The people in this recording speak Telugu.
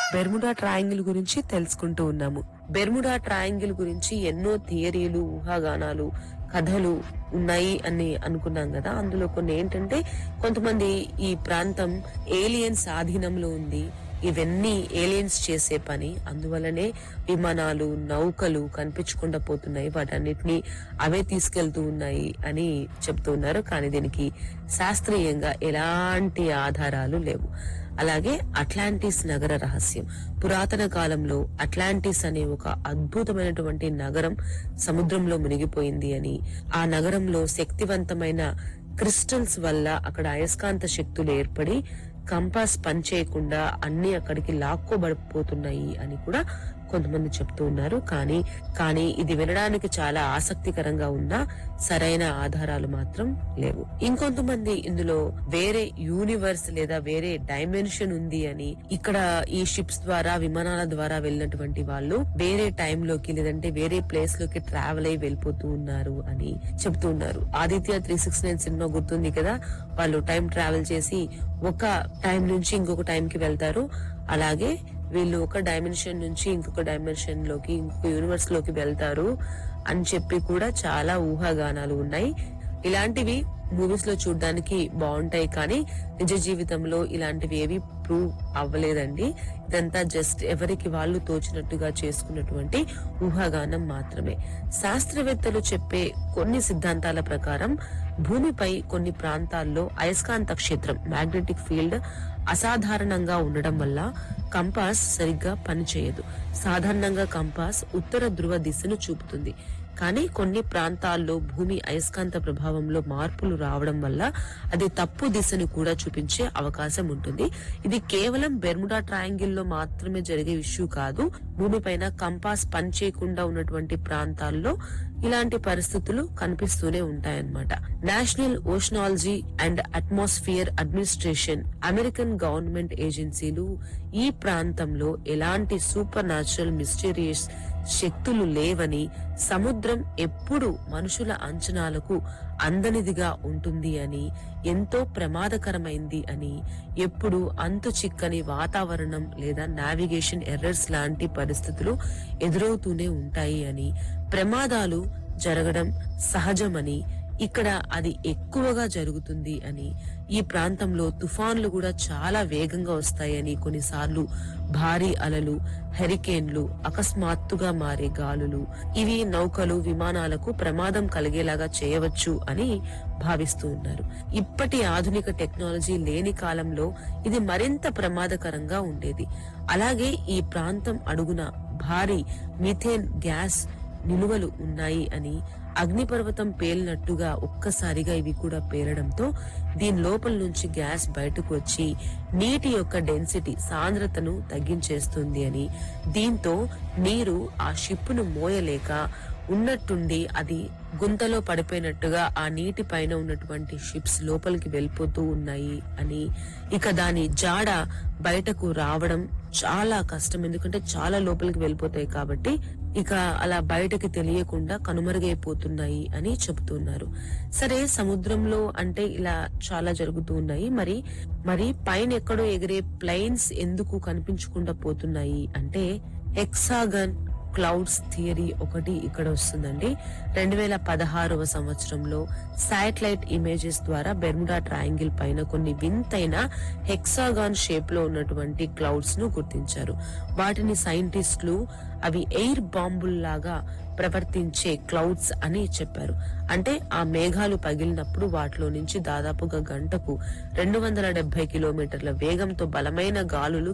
బెర్ముడా ట్రయాంగిల్ గురించి తెలుసుకుంటూ ఉన్నాము. బెర్ముడా ట్రయాంగిల్ గురించి ఎన్నో థియరీలు, ఊహాగానాలు, కథలు ఉన్నాయి అని అనుకున్నాం కదా. అందులో కొన్ని ఏంటంటే, కొంతమంది ఈ ప్రాంతం ఏలియన్స్ ఆధీనంలో ఉంది, ఇవన్నీ ఏలియన్స్ చేసే పని, అందువల్లనే విమానాలు, నౌకలు కనిపించకుండా పోతున్నాయి, వాటన్నిటిని అవే తీసుకెళ్తూ ఉన్నాయి అని చెప్తూ ఉన్నారు. కానీ దీనికి శాస్త్రీయంగా ఎలాంటి ఆధారాలు లేవు. అలాగే అట్లాంటిస్ నగర రహస్యం. పురాతన కాలంలో అట్లాంటిస్ అనే ఒక అద్భుతమైనటువంటి నగరం సముద్రంలో మునిగిపోయింది అని, ఆ నగరంలో శక్తివంతమైన క్రిస్టల్స్ వల్ల అక్కడ అయస్కాంత శక్తులు ఏర్పడి కంపాస్ పనిచేయకుండా అన్ని అక్కడికి లాక్కోబడిపోతున్నాయి అని కూడా కొంతమంది చెప్తూ ఉన్నారు. కానీ ఇది వినడానికి చాలా ఆసక్తికరంగా ఉన్నా సరైన ఆధారాలు మాత్రం లేవు. ఇంకొంతమంది ఇందులో వేరే యూనివర్స్ లేదా వేరే డైమెన్షన్ ఉంది అని, ఇక్కడ ఈ షిప్స్ ద్వారా, విమానాల ద్వారా వెళ్ళినటువంటి వాళ్ళు వేరే టైం లోకి లేదంటే వేరే ప్లేస్ లోకి ట్రావెల్ అయి వెళ్ళిపోతూ ఉన్నారు అని చెప్తూ ఉన్నారు. ఆదిత్య 369 సినిమా గుర్తుంది కదా, వాళ్ళు టైం ట్రావెల్ చేసి ఒక టైం నుంచి ఇంకొక టైం కి వెళ్తారు. అలాగే వీళ్ళు ఒక డైమెన్షన్ నుంచి ఇంకొక డైమెన్షన్ లోకి, ఇంకొక యూనివర్స్ లోకి వెళ్తారు అని చెప్పి కూడా చాలా ఊహాగానాలు ఉన్నాయి. ఇలాంటివి మూవీస్ లో చూడడానికి బాగుంటాయి, కానీ నిజ జీవితంలో ఇలాంటివి ఏవి ప్రూవ్ అవ్వలేదండి. ఇదంతా జస్ట్ ఎవరికి వాళ్ళు తోచినట్టుగా చేసుకున్నటువంటి ఊహాగానం మాత్రమే. శాస్త్రవేత్తలు చెప్పే కొన్ని సిద్ధాంతాల ప్రకారం భూమిపై కొన్ని ప్రాంతాల్లో అయస్కాంత క్షేత్రం, మ్యాగ్నెటిక్ ఫీల్డ్ అసాధారణంగా ఉండడం వల్ల కంపాస్ సరిగ్గా పనిచేయదు. సాధారణంగా కంపాస్ ఉత్తర ధ్రువ దిశను చూపుతుంది, కానీ కొన్ని ప్రాంతాల్లో భూమి అయస్కాంత ప్రభావంలో మార్పులు రావడం వల్ల అది తప్పు దిశను కూడా చూపించే అవకాశం ఉంటుంది. ఇది కేవలం బెర్ముడా ట్రయాంగిల్ లో మాత్రమే జరిగే ఇష్యూ కాదు. భూమిపైన కంపాస్ పనిచేయకుండా ఉన్నటువంటి ప్రాంతాల్లో ఇలాంటి పరిస్థితులు కనిపిస్తూనే ఉంటాయన్నమాట. National oceanology and atmosphere administration, American government ఏజెన్సీలు ఈ ప్రాంతంలో ఎలాంటి సూపర్ న్యాచురల్ మిస్టీరియస్ శక్తులు లేవని, సముద్రం ఎప్పుడు మనుషుల అంచనాలకు అందనిదిగా ఉంటుంది అని, ఎంతో ప్రమాదకరమైంది అని, ఎప్పుడు అంతు చిక్కని వాతావరణం లేదా నావిగేషన్ ఎర్రర్స్ లాంటి పరిస్థితులు ఎదురవుతూనే ఉంటాయి అని, ప్రమాదాలు జరగడం సహజమని, ఇక్కడ అది ఎక్కువగా జరుగుతుంది అని, ఈ ప్రాంతంలో తుఫాన్లు కూడా చాలా వేగంగా వస్తాయని, కొన్నిసార్లు భారీ అలలు, హరికేన్లు, అకస్మాత్తుగా మారే గాలులు, ఇవి నౌకలు, విమానాలకు ప్రమాదం కలిగేలాగా చేయవచ్చు అని భావిస్తూ ఉన్నారు. ఇప్పటి ఆధునిక టెక్నాలజీ లేని కాలంలో ఇది మరింత ప్రమాదకరంగా ఉండేది. అలాగే ఈ ప్రాంతం అడుగున భారీ మిథేన్ గ్యాస్ నిలువలు ఉన్నాయి అని, అగ్నిపర్వతం పేలినట్టుగా ఒక్కసారిగా ఇవి కూడా పేలడంతో దీని లోపల నుంచి గ్యాస్ బయటకు వచ్చి నీటి యొక్క డెన్సిటీ, సాంద్రతను తగ్గించేస్తుంది అని, దీంతో నీరు ఆ షిప్ను మోయలేక ఉన్నట్టుండి అది గుంతలో పడిపోయినట్టుగా ఆ నీటి పైన ఉన్నటువంటి షిప్స్ లోపలికి వెళ్ళిపోతూ ఉన్నాయి అని, ఇక దాని జాడ బయటకు రావడం చాలా కష్టం, ఎందుకంటే చాలా లోపలికి వెళ్ళిపోతాయి కాబట్టి ఇక అలా బయటకి తెలియకుండా కనుమరుగైపోతున్నాయి అని చెబుతున్నారు. సరే, సముద్రంలో అంటే ఇలా చాలా జరుగుతూ ఉన్నాయి. మరి పైన ఎక్కడో ఎగిరే ప్లైన్స్ ఎందుకు కనిపించకుండా పోతున్నాయి అంటే, హెక్సాగన్ క్లౌడ్స్ థియరీ ఒకటి ఇక్కడ వస్తుందండి. 2016వ సంవత్సరంలో శాటిలైట్ ఇమేజెస్ ద్వారా బెర్ముడా ట్రయాంగిల్ పైన కొన్ని వింతైన హెక్సాగాన్ షేప్ లో ఉన్నటువంటి క్లౌడ్స్ ను గుర్తించారు. వాటిని సైంటిస్టులు అవి ఎయిర్ బాంబుల్లాగా ప్రవర్తించే క్లౌడ్స్ అని చెప్పారు. అంటే ఆ మేఘాలు పగిలినప్పుడు వాటిలో నుంచి దాదాపుగా గంటకు 270 కిలోమీటర్ల వేగంతో బలమైన గాలులు